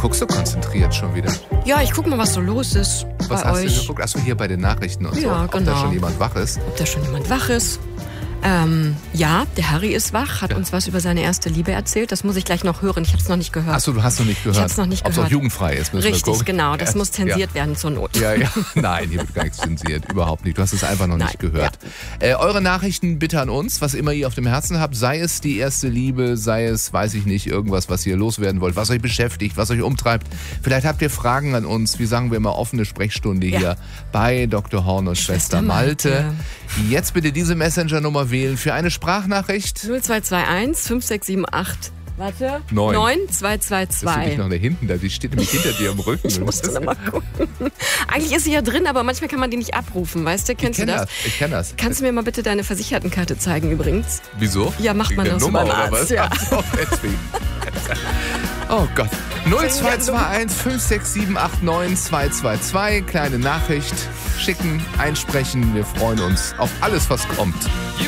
guckst du konzentriert schon wieder? Ja, ich guck mal, was so los ist Was bei hast euch. du geguckt? Achso, hier bei den Nachrichten und so. Ja, Ob da genau. schon jemand wach ist. Ob da schon jemand wach ist. Ja, der Harry ist wach, hat uns was über seine erste Liebe erzählt. Das muss ich gleich noch hören. Ich habe es noch nicht gehört. Achso, du hast noch nicht gehört. Ich hab's noch nicht Ob es gehört. auch jugendfrei ist, müssen wir Richtig, gucken. genau. Das Ja. muss zensiert werden zur Not. Ja, ja. Nein, hier wird gar nichts zensiert. Überhaupt nicht. Du hast es einfach noch nicht gehört. Eure Nachrichten bitte an uns, was immer ihr auf dem Herzen habt. Sei es die erste Liebe, sei es, weiß ich nicht, irgendwas, was ihr loswerden wollt, was euch beschäftigt, was euch umtreibt. Vielleicht habt ihr Fragen an uns. Wie sagen wir immer, offene Sprechstunde hier bei Dr. Horn und Schwester Malte. Jetzt bitte diese Messenger-Nummer wählen für eine Sprachnachricht. 0221 5678. Warte. 9. 9222. Das ist nämlich noch da hinten, die steht nämlich hinter dir im Rücken. Ich muss das mal gucken. Eigentlich ist sie ja drin, aber manchmal kann man die nicht abrufen, weißt du? Kennst du das? Ich kenn das. Kannst du mir mal bitte deine Versichertenkarte zeigen übrigens? Wieso? Ja, macht man Wegen das der Nummer beim oder was? Arzt, ja. Ach so, deswegen. Oh Gott. 0221 567 89222. Kleine Nachricht schicken, einsprechen. Wir freuen uns auf alles, was kommt.